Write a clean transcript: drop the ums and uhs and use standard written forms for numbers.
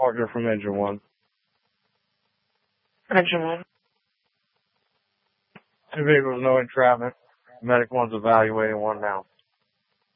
Parker from Engine 1. Engine 1. Two vehicles, no entrapment. Medic 1's evaluating one now.